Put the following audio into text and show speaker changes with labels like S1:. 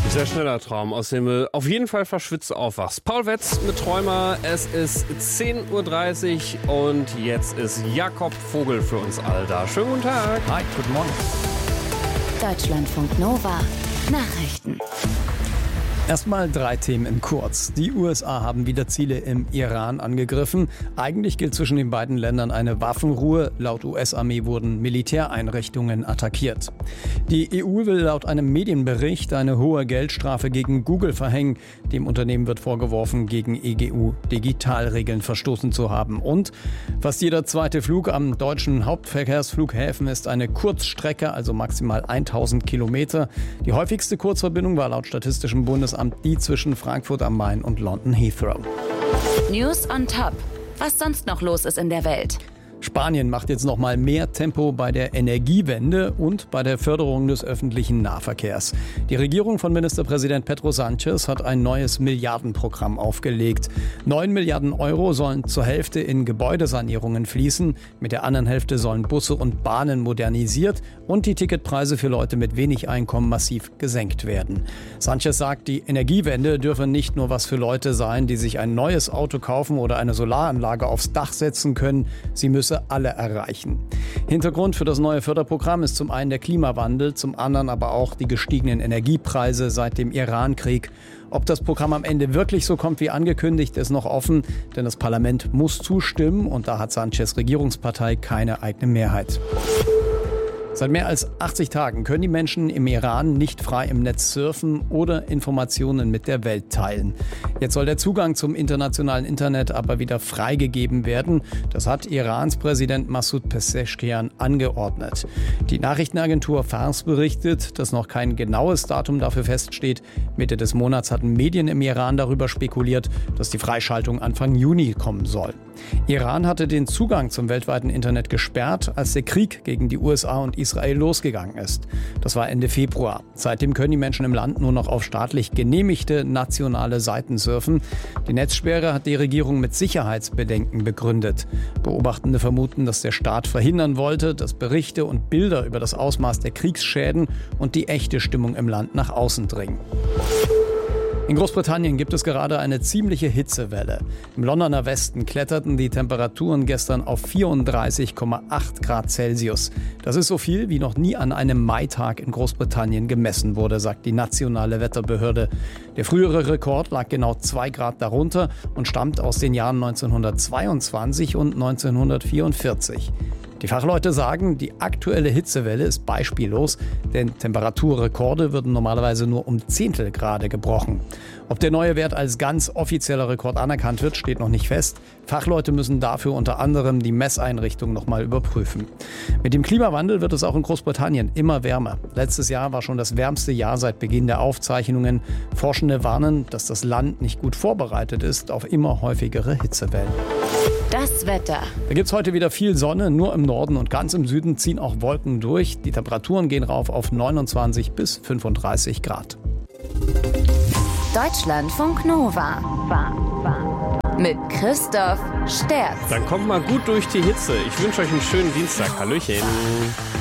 S1: Sehr schneller Traum, aus dem du auf jeden Fall verschwitzt aufwachst. Paul Wetz mit Träumer, es ist 10.30 Uhr und jetzt ist Jakob Vogel für uns all da. Schönen guten Tag.
S2: Hi, guten Morgen.
S3: Deutschlandfunk Nova Nachrichten.
S2: Erstmal 3 Themen in kurz. Die USA haben wieder Ziele im Iran angegriffen. Eigentlich gilt zwischen den beiden Ländern eine Waffenruhe. Laut US-Armee wurden Militäreinrichtungen attackiert. Die EU will laut einem Medienbericht eine hohe Geldstrafe gegen Google verhängen. Dem Unternehmen wird vorgeworfen, gegen EGU-Digitalregeln verstoßen zu haben. Und fast jeder zweite Flug am deutschen Hauptverkehrsflughäfen ist eine Kurzstrecke, also maximal 1000 Kilometer. Die häufigste Kurzverbindung war laut Statistischem Bundesamt die zwischen Frankfurt am Main und London Heathrow.
S3: News on top. Was sonst noch los ist in der Welt?
S2: Spanien macht jetzt noch mal mehr Tempo bei der Energiewende und bei der Förderung des öffentlichen Nahverkehrs. Die Regierung von Ministerpräsident Pedro Sánchez hat ein neues Milliardenprogramm aufgelegt. 9 Milliarden Euro sollen zur Hälfte in Gebäudesanierungen fließen. Mit der anderen Hälfte sollen Busse und Bahnen modernisiert und die Ticketpreise für Leute mit wenig Einkommen massiv gesenkt werden. Sánchez sagt, die Energiewende dürfe nicht nur was für Leute sein, die sich ein neues Auto kaufen oder eine Solaranlage aufs Dach setzen können. Sie müsse alle erreichen. Hintergrund für das neue Förderprogramm ist zum einen der Klimawandel, zum anderen aber auch die gestiegenen Energiepreise seit dem Iran-Krieg. Ob das Programm am Ende wirklich so kommt wie angekündigt, ist noch offen, denn das Parlament muss zustimmen und da hat Sánchez Regierungspartei keine eigene Mehrheit. Seit mehr als 80 Tagen können die Menschen im Iran nicht frei im Netz surfen oder Informationen mit der Welt teilen. Jetzt soll der Zugang zum internationalen Internet aber wieder freigegeben werden. Das hat Irans Präsident Massoud Pezeshkian angeordnet. Die Nachrichtenagentur Fars berichtet, dass noch kein genaues Datum dafür feststeht. Mitte des Monats hatten Medien im Iran darüber spekuliert, dass die Freischaltung Anfang Juni kommen soll. Iran hatte den Zugang zum weltweiten Internet gesperrt, als der Krieg gegen die USA und Israel losgegangen ist. Das war Ende Februar. Seitdem können die Menschen im Land nur noch auf staatlich genehmigte nationale Seiten surfen. Die Netzsperre hat die Regierung mit Sicherheitsbedenken begründet. Beobachtende vermuten, dass der Staat verhindern wollte, dass Berichte und Bilder über das Ausmaß der Kriegsschäden und die echte Stimmung im Land nach außen dringen. In Großbritannien gibt es gerade eine ziemliche Hitzewelle. Im Londoner Westen kletterten die Temperaturen gestern auf 34,8 Grad Celsius. Das ist so viel, wie noch nie an einem Maitag in Großbritannien gemessen wurde, sagt die nationale Wetterbehörde. Der frühere Rekord lag genau 2 Grad darunter und stammt aus den Jahren 1922 und 1944. Die Fachleute sagen, die aktuelle Hitzewelle ist beispiellos, denn Temperaturrekorde würden normalerweise nur um Zehntelgrade gebrochen. Ob der neue Wert als ganz offizieller Rekord anerkannt wird, steht noch nicht fest. Fachleute müssen dafür unter anderem die Messeinrichtung nochmal überprüfen. Mit dem Klimawandel wird es auch in Großbritannien immer wärmer. Letztes Jahr war schon das wärmste Jahr seit Beginn der Aufzeichnungen. Forschende warnen, dass das Land nicht gut vorbereitet ist auf immer häufigere Hitzewellen.
S3: Das Wetter.
S2: Da gibt es heute wieder viel Sonne, nur im Norden und ganz im Süden ziehen auch Wolken durch. Die Temperaturen gehen rauf auf 29 bis 35 Grad.
S3: Deutschlandfunk Nova. Mit Christoph Sterz.
S1: Dann kommt mal gut durch die Hitze. Ich wünsche euch einen schönen Dienstag. Hallöchen.